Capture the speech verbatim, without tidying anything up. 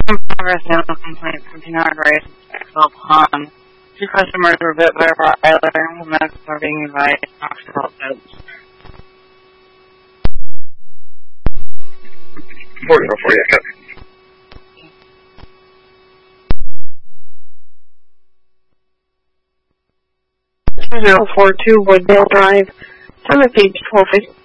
progress now complaint from Pinard Race Excel Pond. Two customers were bit by a Rottweiler. The medics are being advised to talk to all folks. four zero four, yeah, copy. two zero four two Woodville Drive, Summit Beach, twelve fifty.